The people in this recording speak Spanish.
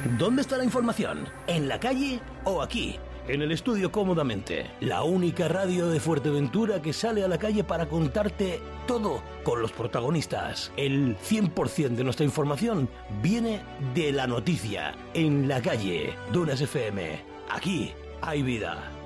¿Dónde está la información? ¿En la calle o aquí? En el estudio cómodamente, la única radio de Fuerteventura que sale a la calle para contarte todo con los protagonistas. El 100% de nuestra información viene de la noticia. En la calle, Dunas FM. Aquí hay vida.